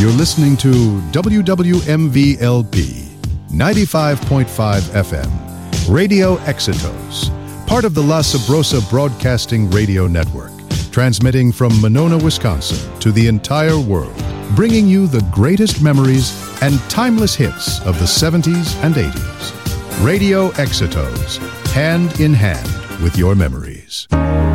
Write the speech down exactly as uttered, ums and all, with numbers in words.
You're listening to W W M V L P, ninety-five point five F M, Radio Exitos, part of the La Sabrosa Broadcasting Radio Network, transmitting from Monona, Wisconsin, to the entire world, bringing you the greatest memories and timeless hits of the seventies and eighties. Radio Exitos, hand in hand with your memories.